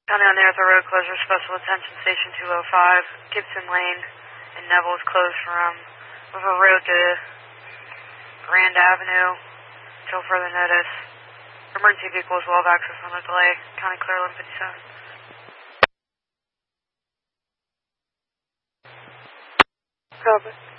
County on the Arthur Road closure, special attention station 205, Gibson Lane and Neville is closed from River Road to Grand Avenue until further notice. Emergency vehicles will have access on a delay. County clear 1157. Copy.